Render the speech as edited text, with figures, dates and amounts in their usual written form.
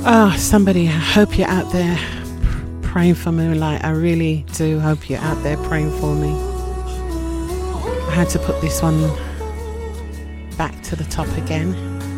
Oh, somebody, I hope you're out there praying for Moonlight. I really do hope you're out there praying for me. I had to put this one back to the top again.